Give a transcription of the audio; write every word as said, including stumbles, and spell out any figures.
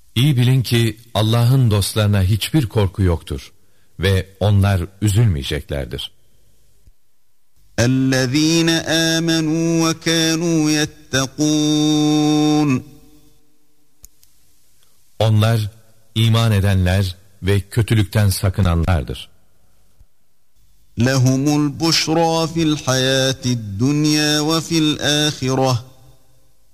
İyi bilin ki Allah'ın dostlarına hiçbir korku yoktur ve onlar üzülmeyeceklerdir. اَلَّذ۪ينَ آمَنُوا وَكَانُوا يَتَّقُونَ Onlar iman edenler ve kötülükten sakınanlardır. لَهُمُ الْبُشْرَى فِي الْحَيَاةِ الدُّنْيَا وَفِي الْآخِرَةِ